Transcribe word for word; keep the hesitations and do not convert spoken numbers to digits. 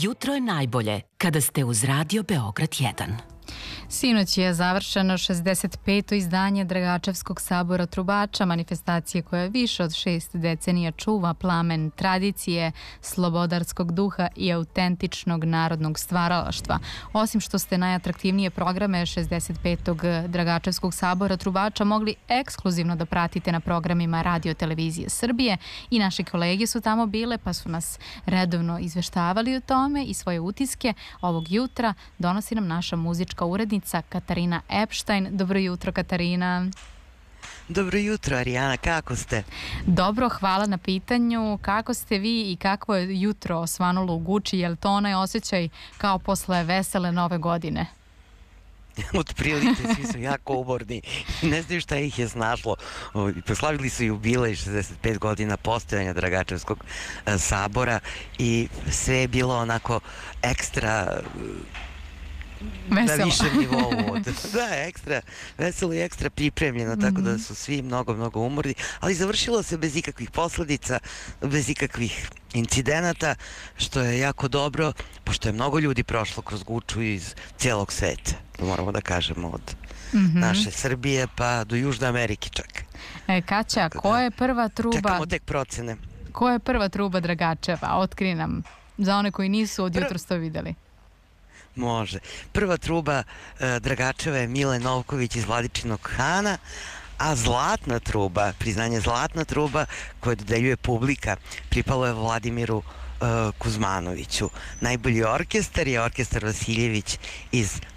Jutro je najbolje kada ste uz Radio Beograd jedan. Sinoć je završeno šezdeset peto izdanje Dragačevskog sabora trubača, manifestacije koja više od šest decenija čuva plamen tradicije, slobodarskog duha i autentičnog narodnog stvaralaštva. Osim što ste najatraktivnije programe šezdeset petog Dragačevskog sabora trubača mogli ekskluzivno da pratite na programima Radio Televizije Srbije i naše kolege su tamo bile pa su nas redovno izveštavali o tome i svoje utiske ovog jutra donosi nam naša muzička urednica Katarina Epštajn. Dobro jutro, Katarina. Dobro jutro, Arijana, kako ste? Dobro, hvala na pitanju. Kako ste vi i kako je jutro osvanulo u Guči? Je li to onaj osjećaj kao posle vesele nove godine? Otprilike, svi su jako umorni. Ne znaju šta ih je snašlo. Proslavili su jubilej šezdeset pet godina postojanja Dragačevskog sabora i sve je bilo onako ekstra... Veselo. Na višem nivou. Da, ekstra veselo i ekstra pripremljeno, tako da su svi mnogo, mnogo umorni, ali završilo se bez ikakvih posledica, bez ikakvih incidenata, što je jako dobro, pošto je mnogo ljudi prošlo kroz Guču iz cijelog sveta, moramo da kažemo, od mm-hmm. naše Srbije pa do Južne Amerike čak. E, Kaća, ko je prva truba... Čekamo tek procene. Ko je prva truba Dragačeva? Otkri nam, za one koji nisu od jutros to videli. Može. Prva truba e, Dragačeva je Mile Novković iz Vladičinog Hana, a zlatna truba, priznanje zlatna truba koju dodeljuje publika, pripalo je Vladimiru e, Kuzmanoviću. Najbolji orkestar je orkestar Vasiljević iz